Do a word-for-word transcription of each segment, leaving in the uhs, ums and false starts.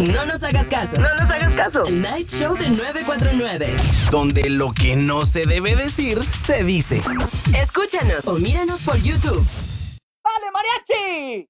No nos hagas caso. No nos hagas caso. El Night Show de nueve cuatro nueve. Donde lo que no se debe decir, se dice. Escúchanos o míranos por YouTube. ¡Dale, mariachi!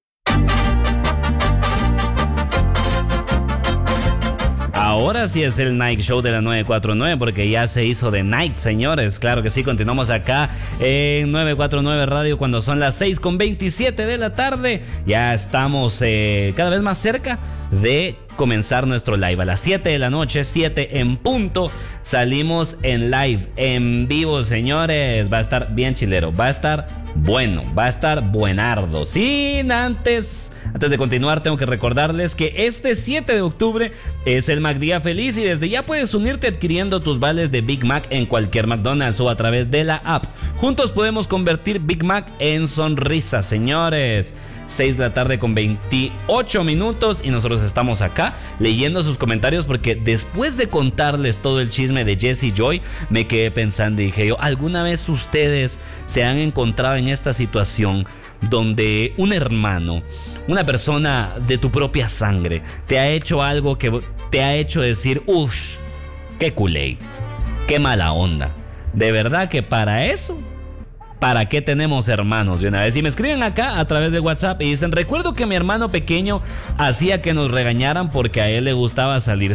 Ahora sí es el Night Show de la nueve cuatro nueve porque ya se hizo de night, señores. Claro que sí, continuamos acá en nueve cuatro nueve Radio cuando son las seis con veintisiete de la tarde. Ya estamos eh, cada vez más cerca de comenzar nuestro live a las siete de la noche, siete en punto. Salimos en live, en vivo, señores. Va a estar bien chilero, va a estar bueno, va a estar buenardo. Sin antes... Antes de continuar, tengo que recordarles que este siete de octubre es el McDía Feliz y desde ya puedes unirte adquiriendo tus vales de Big Mac en cualquier McDonald's o a través de la app. Juntos podemos convertir Big Mac en sonrisa, señores. seis de la tarde con veintiocho minutos y nosotros estamos acá leyendo sus comentarios porque después de contarles todo el chisme de Jessie Joy, me quedé pensando y dije yo, ¿alguna vez ustedes se han encontrado en esta situación donde un hermano, una persona de tu propia sangre, te ha hecho algo que te ha hecho decir, uff, qué culé, qué mala onda? De verdad que para eso, ¿para qué tenemos hermanos de una vez? Y me escriben acá a través de WhatsApp y dicen, recuerdo que mi hermano pequeño hacía que nos regañaran porque a él le gustaba salir